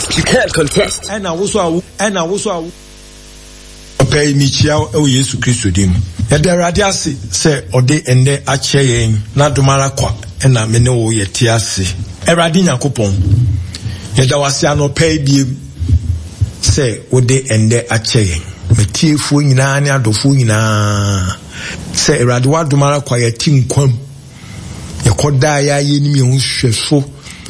You can't contest. And I also pay me chia o Yesu Christo dim. Yede radiase se ode ende ache yen na domara kwa na me ne wo yeti ase. Erade Nyankopon. Yede wase anopai biem se ode ende ache yen. Metiefu nyina ne adofo nyina. Se erade wa domara kwa yeti nkwam. Yekoda ya yenim ye hwehwefo.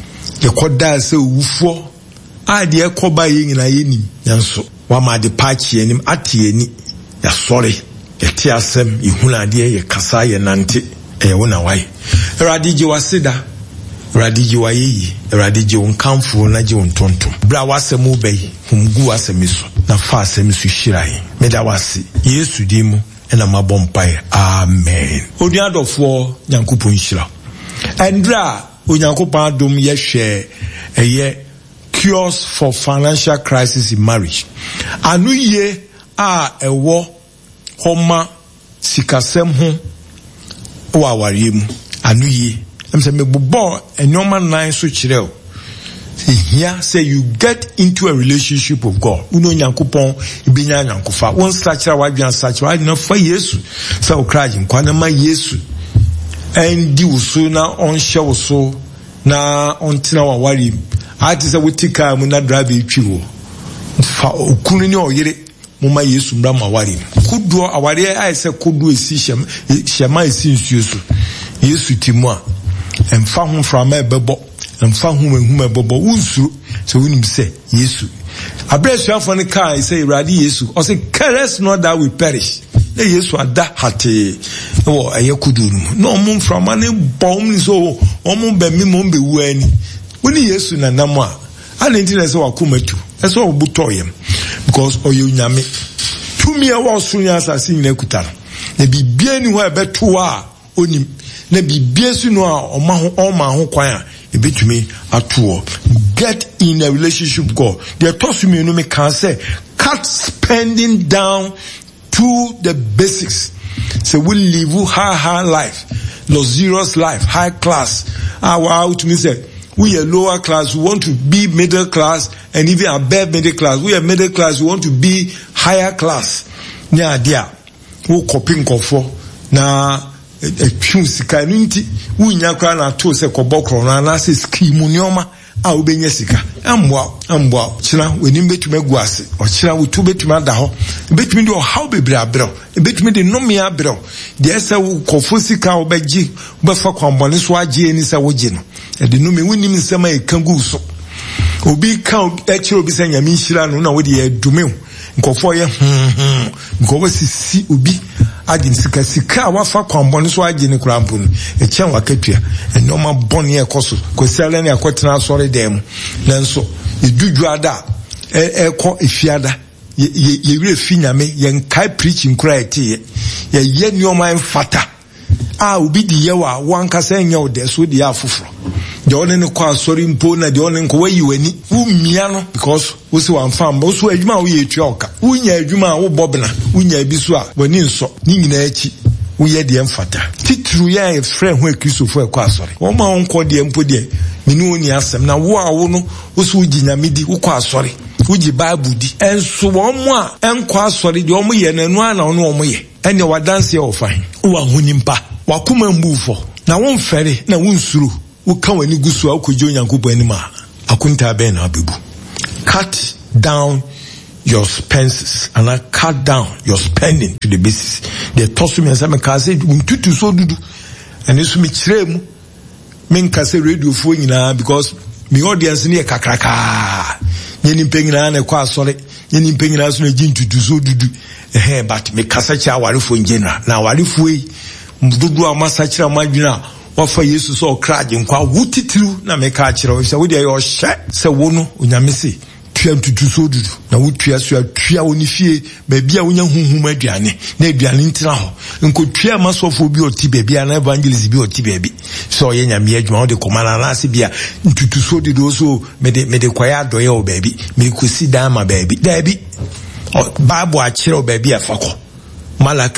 Yekoda se owufo. Ade ekoba ye nyina yenim yanso. Wama de patch yenim atieni ya sorry yeti asem ihunade ye kasa ye nante wona wai radiji wasida radiji wayi radiji onkamfo na je ontontom bra wasem obey humgu asemiso na fa asemiso hirayi meda wasi Yesu dimu ena mabompai amen odiadofo Nyankopon hira andra onyankopon adom ye hwe eye cures for financial crisis in marriage. Anu ye a ewo homa sikasem ho o awariem anu ye emse mebobon enyoma nan so kireo here say you get into a relationship with God uno Nyankopon ibinya Nyankofa won sachira wadwan sachira na fa Yesu say okraji nkwana ma Yesu endi uso na onhye uso na ontina wawariem ati se wutika mu na drive etwiwo fa okunu ni oyire muma Yesu mbra mawari kudo aware ai se kudo esi shema esi nsuoso Yesu timu a emfa ho frama ebebo emfa ho ehum ebebo unsu se wunim se Yesu abresuafo ne kai se irade Yesu o se careless not that we perish na Yesu ada hate wo ayekudu no mum frama ne bom ni so o mum be mi mum be wuani woni Yesu na namwa anenti na se wakomatu eso obutoyem because oyonyame tumi e wo sunya asase nyina kuta na bibia ni ho ebeto a onim na bibia su no a oma ho kwan a ebetumi atuo get in a relationship with God. The tosumi no me can say cut spending down to the basics. So we live high life, luxurious life, high class. Wow, to me say we are lower class, we want to be middle class, and even above middle class. We are middle class, we want to be higher class. Nya dia, wo kopin kofo na sika nti wo nya kwa na to se kobokro na se skimu nyoma a obenye sika ambwa chira weni betuma gu ase o chira wotu betuma da ho betumi de o how bebre abro betumi de no me abro de ese wo kofo sika obeji befa kwambone so age ni se woje no e de no me wonim nsema e kan gu so obi kan e chira obi se nyame hira no na wo de e dume nkofo ye nkofo sisi obi agin sika wafa kwambone so age ni kurampo no e chen wakatua enoma bone e koso kosele ne akotena sore dem nanso edujuada eko efiada ye wire finyame ye nkai preaching crate ye nioma enfata obi di yewa wankasa enya ode so di afoforo de one ne kwa sori mpo na de one nko wayi wani umia no because wo se wanfam bo so adwuma wo ye etua oka unya adwuma wo bobna unya biso a wani nso ni nyina achi wo ye de mfata titru ya e frɛ ho Kristofo ekwa sori wo ma onko de mpo de menu oni asem na wo a wo no wo so uginyame di wo kwa sori ugi Bible di enso wo mo a enkwa sori de wo mo ye nanu ana wo no wo mo ye ene wadanse ye wo fan wo ahonimpa wakoma mbufo na wo mfere na wo nsuru uka wani gusu akojo Nyankopon anima akunta be na abebu cut down your expenses and cut down your spending to the basis the tosumi asame ka say untutu so dudu and eso mi kiremu men ka say radio fo nyina because me audience ne kakraka nyeni mpengina na kwa asore nyeni mpengina so na jintutu so dudu but me kasa cha warefo general na warefo yi mdudu amasachira madwina wafa Yesu so kraje nkwa wutitiru na meka akira wo se wo de yo hye se wo no onyame se tua tutu so dudu na wotua so atua woni fie ba bia wonya hunhum aduane na aduane ntira ho nko tua masofo bi oti ba bia na evangelist bi oti ba bi so ye nyame adwuma wo de komana na ase bia tutu so dudu so me de kwaya doye o ba bi me kusi dama ba bi da bi Bible akira o ba bi afako Malaki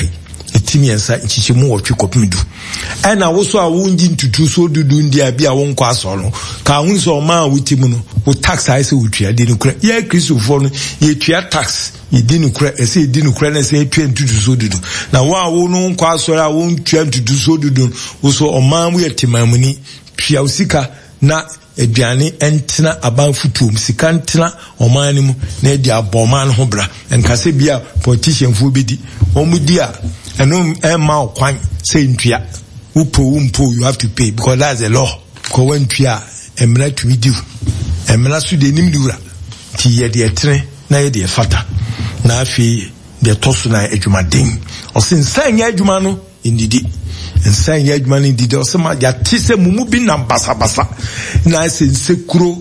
etimiensa nchichemu wotwe kopimidu ena wo so a wonji ntutu so dudu ndia bia won kwa so no ka hu so ma wutimu no wo tax ai se wotwa de nukura ye Christopher no ye tua tax ye di nukura ese di nukura na se tua ntutu so dudu na wo a wo no kwa so a won tua ntutu so dudu wo so o ma mu yetimamuni tua usika na aduane entina aban futuom sika ntina oman ni mu na edi aboman ho bra enkase bia politician fu bedi omudi a eno emma okwan say ntua umpo you have to pay because that's the law ko wantua emra to be due emra su de nim diura ti ye de etre na ye de fata na afi de toso na adwumaden o sensan ya adwuma no indidi ensan ya adwuma no indidi o se ma ya tise mumu bi na basabasa na sensekuro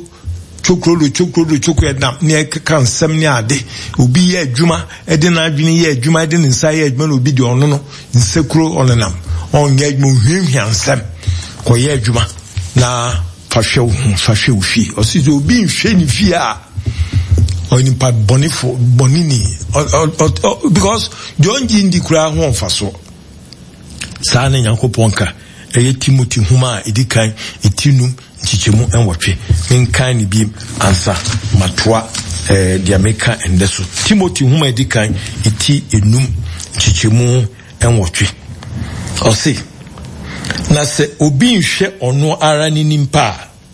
chokro na ne kan sem ne ade obi ye adwuma ede na adwene ye adwuma ede nsa ye adwuma no obi de ono no nsekuro onenam on ye adwuma hwiansem ko ye adwuma na fahwe fi o si obi nhwe ni fi a oni pa bonini because don't indi kura ho mfaso saa ne Nyankopɔn ka eye Timothy huma edikan etinum nchichemu enwotwe menkan ni bi ansa matoa dia meka endeso Timothy huma edikan eti enum nchichemu enwotwe o si na se obi nhwe ono ara ni nimpa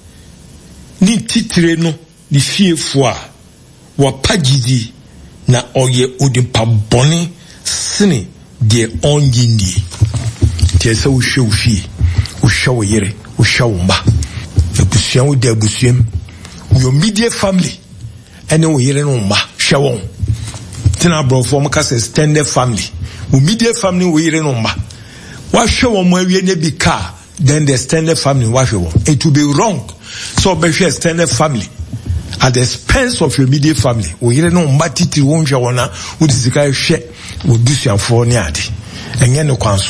ni titire no ni fiefo a wapagidi na oye odimpa boni sini de onyindi tese wo hwe ofi wo hwe wo yere wo hwe wo mba ebusuan wo de ebusuam your immediate family ene wo yere no mba hwe won tina brofo mo kase extended family wo immediate family wo yere no mba wa hwe won mo awie ne bi ka then the extended family wa hwe won it will be wrong so be hwe extended family at the expense of your immediate family wo yere no mba titi wo hwe wona wo disika hwe wo busuanfo ne ade enye no kwanso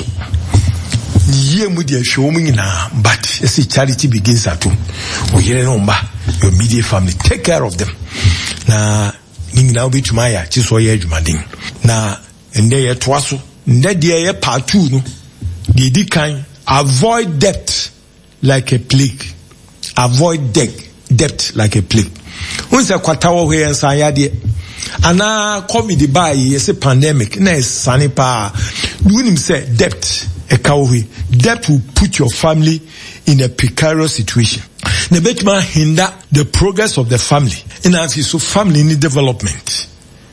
ye mu de hwe wo nyina but see charity begins at home wo yere no mba your immediate family take care of them na nyina obi tumaya chi so ye adwumaden na ende ye toaso nde de ye part 2 no de dikan avoid debt like a plague avoid debt like a plague once a kwatawo hwe ensa ya de ana covid by yes pandemic na sane pa dunim say debt debt will put your family in a precarious situation na betma hinder the progress of the family and as so family need development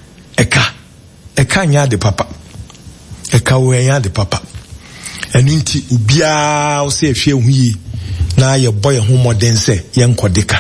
eka nya de papa eka we nya de papa enunti ubia o se hwe hu yi na ye boy ho modern say yenkodeka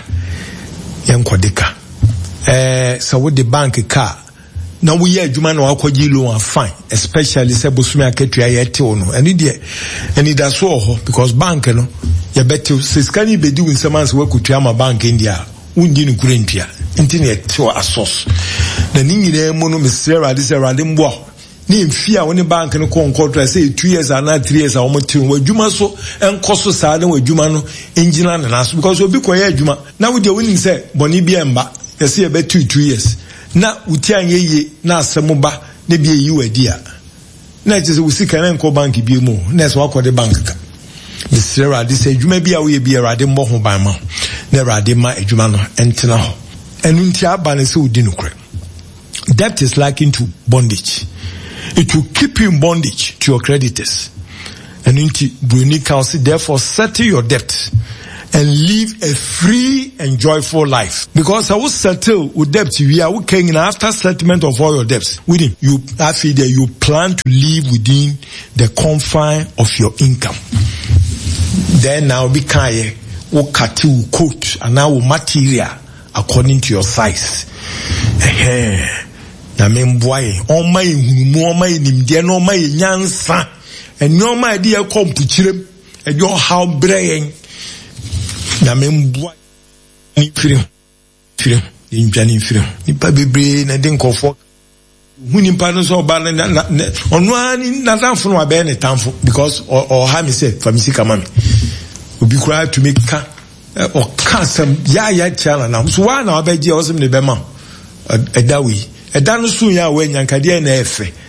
so with the bank car now we hear adwuma na wakoji loan fine especially say bosumi aketua yete ono and that's so because bank no you better siskani bedi winsamans we kutua ma bank india undi ni kurentua internet to a source na nyine mu no mesere ade se rade mbo ni mfia woni bank no konkotra say 2 years and 3 years a omotin wadwuma so enkoso saa na wadwuma no engineer na naso because obi koye adwuma na we dey winning say boni bia mba yes e be 2 years na uti anyeye na asemuba na bia yi wadia na je se usika na nko bank bia mu na so akode bank ka Mr. Radi say adwuma bia we bia rade mbo ho ban ma na rade ma adwuma no entena ho enunti aba na se odi nukre debt is likened to bondage. It will keep you in bondage to your creditors. And Bruni Council, therefore, settle your debt and live a free and joyful life. Because I will settle with debt. We are working after settlement of all your debts. Within you, you plan to live within the confine of your income. Then now be kind, will cut you coat and now material according to your size. Na memboaye on my hunumu on my nimde no my nyansa and no my dear compuchirem and your how brain na memboaye ni film in jani film ni pa bebre na den kofo hunimpa no so ba na ono ani na danfo no abe ne tanfo because or ha me say famisi kama me obi kura to make ka or kasam ya chala na so wa na obeje osem ne be ma edawi edanu so ya we nyankade na efe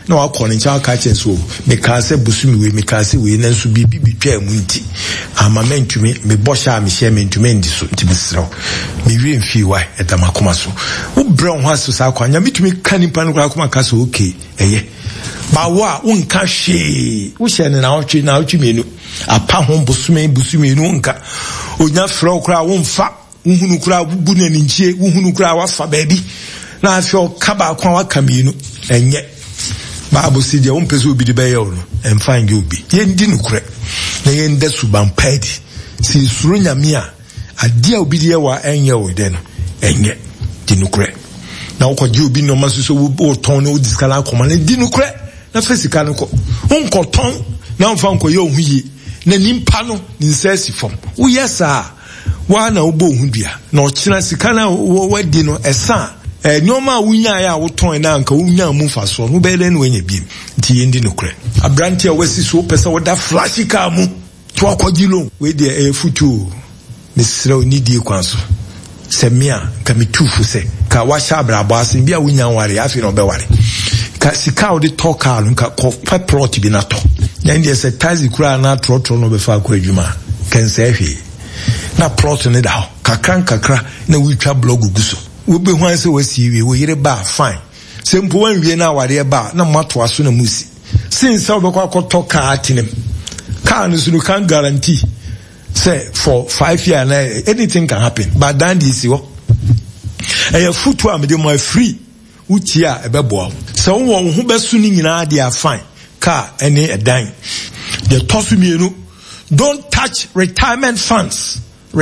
na wakɔ ne nkyɛn aka kyɛn so me ka sɛ busumi we me ka sɛ we na nso bibi bitwa mu nti amamantumi me bɔhyɛ a me hyɛ me ntumi ndi so nti bisrɛw me wie mfi wa ɛdam akoma so wo brɛ ho aso sa kwanya mitumi ka nipa no kora akoma ka so okay ɛyɛ ba wo a wonka hwee wo hyɛ ne na wotwe menu apa ho busumi no nka onya frɛ kora wonfa wohunu kora bu na ninchie wohunu kora wafa baabi na afɛ ɔka baako a waka mmienu ɛnyɛ Bible si dia on pese obi de bɛyɛ wo no ɛmfa nge obi yɛndi no korɛ na yɛnda suban paadi si suro nyame a ade a obi de yɛ wa ɛnyɛ wo de no ɛnyɛ di no korɛ na wokɔgye obi no ma so wo tɔn na wo diskala akɔma na di no korɛ na fa sika no kɔ wonkɔtɔn na womfa nkɔyɛ wo ho yie na nimpa no ne nsa si fam woyɛ saa wa na wobɔ wo ho dua na ɔkyena sika na wadi no ɛsa nyoma wunya ya woton na anka wunya mu faso no be den wenye biem nti yendi no kre abranti a wasi so pesa woda flash car mu to akɔgyi loan we de futu misra oni die kwanso se mia ka mitufu se ka wa sha brabo ase bia wunya ware afi no be ware ka sika wo de to car no ka ko plot bi na to na ndi se taxi kura na trotro no be fa akɔ adwuma kan se hwe na plot ne da kakra na witwa blog guso we be hwan se wasi we we yire ba fine se mpo wan wie na aware ba na mato aso na musi since we be kwakoto car atinem car no sunu can guarantee say for 5 years na anything can happen but dan this wo e futu am de mo free utia e be bo se wo ho be su ni nyina de fine car any a dan the tosu mienu don't touch retirement funds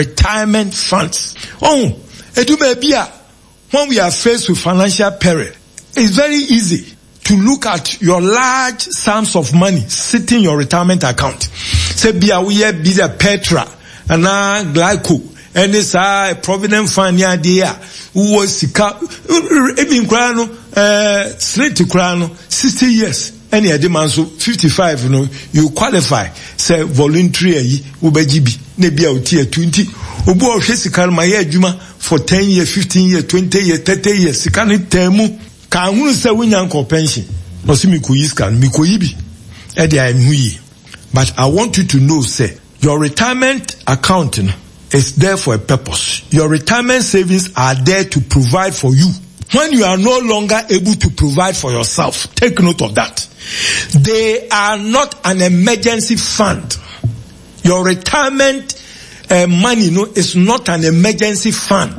oh eduma bia when we are faced with financial peril, it's very easy to look at your large sums of money sitting in your retirement account. Say, be a busy Petra, and Glyco, and this Provident Fund idea, who was Sika, Ebin Krano, Slate Krano, 60 years. Any demand so 55, you qualify, say voluntary, Ubejibi, Nebia Utia 20, Ubo Shesikan Maya Juma for 10 years, 15 years, 20 years, 30 years, Sikani Temu, Kangun say Winyanko pension, no Simikuiskan, Mikoibi, Edia Mui. But I want you to know, say, your retirement accounting is there for a purpose. Your retirement savings are there to provide for you. When you are no longer able to provide for yourself, take note of that. They are not an emergency fund. Your retirement money is not an emergency fund.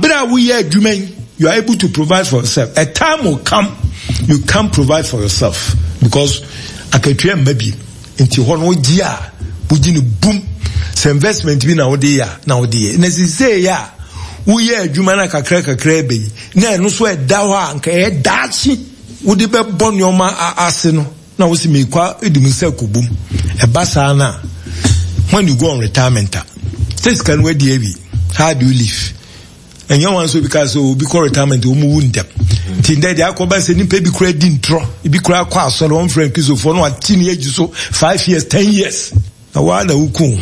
You are able to provide for yourself. A time will come, you can't provide for yourself. Because maybe into one year, boom, some investment be now there. Necessary, yeah. We are Jumana kakra be na no so da ho anka e dachi wo de be bon yoma ase no na wo si me kwa edum se kobum e basa na when you go on retirement this can we dey bi how do you live and you want so because we call retirement wo mu wundam tinde dey akoba se nipa bi kura di ntro bi kura kwa asoro on friend kiso for no atini age so 5 years 10 years na wa na wuku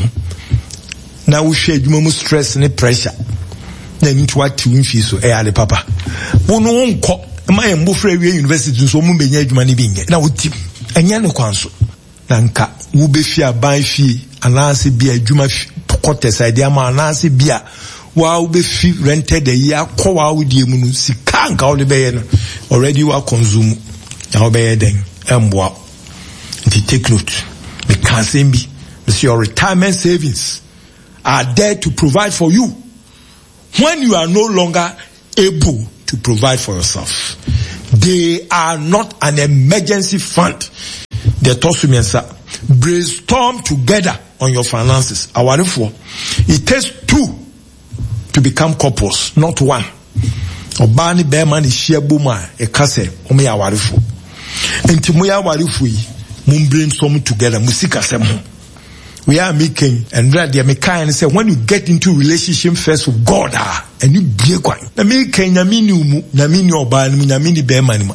na wo hwe adwuma mu stress ne pressure na ntu ati wimfi so ale papa wono wonko ma ye mbofra wie university so mu benya adwuma ne bi nye na wotim enya ne kwanso na nka wo be fi aban fi anase bia adwuma kote side ama anase bia wa wo be fi rented the year ko wa wo die mu no sika nka wo be ye no already wa consume na wo be ye den emboa nti take note because your retirement savings are there to provide for you when you are no longer able to provide for yourself. They are not an emergency fund. They brainstorm together on your finances. It takes two to become couples, not one. Obani Beman is Shiabuma, a kase, Omi Awarifu. And Timuya Warifu, Mum brainstorm together, Musika Semu. We are making and they are making say when you get into relationship first with God and you be going. Na me ken na mini oba na mini be manima.